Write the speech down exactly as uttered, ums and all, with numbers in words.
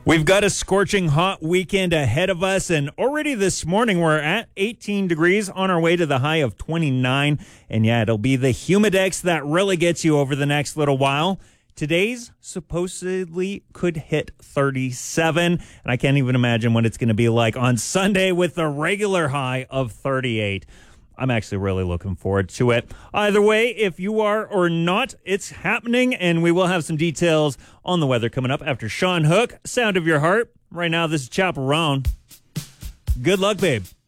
We've got a scorching hot weekend ahead of us, and already this morning we're at eighteen degrees on our way to the high of twenty-nine. And yeah, it'll be the humidex that really gets you over the next little while. Today's supposedly could hit thirty-seven, and I can't even imagine what it's going to be like on Sunday with the regular high of thirty-eight. I'm actually really looking forward to it. Either way, if you are or not, it's happening, and we will have some details on the weather coming up after Sean Hook, Sound of Your Heart. Right now, this is Chaperone. Good luck, babe.